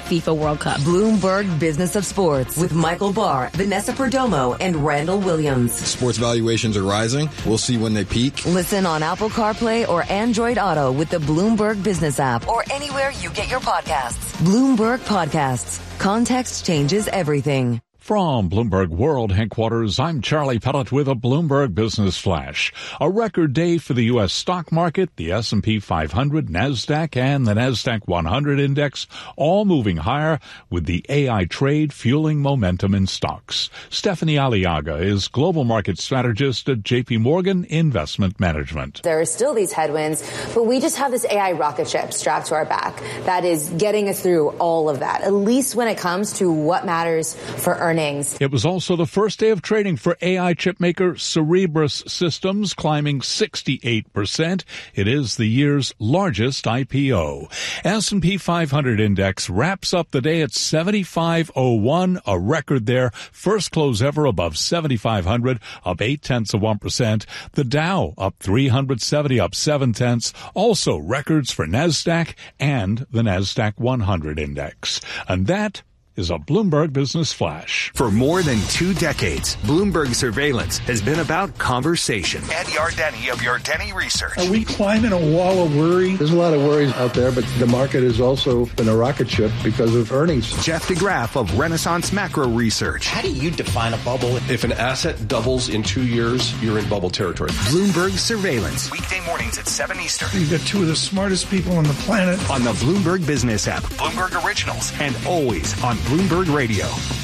FIFA World Cup. Bloomberg Business of Sports with Michael Barr, Vanessa Perdomo, and Randall Williams. Sports valuations are rising. We'll see when they peak. Listen on Apple CarPlay or Android Auto with the Bloomberg Business app or anywhere you get your podcasts. Bloomberg Podcasts. Context changes everything. From Bloomberg World Headquarters, I'm Charlie Pellet with a Bloomberg Business Flash. A record day for the U.S. stock market, the S&P 500, NASDAQ, and the NASDAQ 100 index all moving higher with the AI trade fueling momentum in stocks. Stephanie Aliaga is Global Market Strategist at J.P. Morgan Investment Management. There are still these headwinds, but we just have this AI rocket ship strapped to our back that is getting us through all of that, at least when it comes to what matters for earnings. It was also the first day of trading for AI chipmaker Cerebras Systems, climbing 68%. It is the year's largest IPO. S&P 500 index wraps up the day at 7501, a record there. First close ever above 7,500, up 0.8%. The Dow up 370, up 0.7. Also records for NASDAQ and the NASDAQ 100 index. And that is a Bloomberg Business Flash. For more than 2 decades, Bloomberg Surveillance has been about conversation. Ed Yardeni of Yardeni Research. Are we climbing a wall of worry? There's a lot of worries out there, but the market has also been a rocket ship because of earnings. Jeff DeGraff of Renaissance Macro Research. How do you define a bubble? If an asset doubles in 2 years, you're in bubble territory. Bloomberg Surveillance. Weekday mornings at 7 Eastern. You've got 2 of the smartest people on the planet. On the Bloomberg Business app, Bloomberg Originals, and always on Bloomberg Radio.